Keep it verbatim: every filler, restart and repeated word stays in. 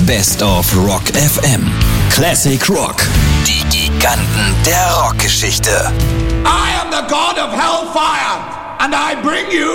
Best of Rock F M. Classic Rock. Die Giganten der Rockgeschichte. I am the god of hellfire and I bring you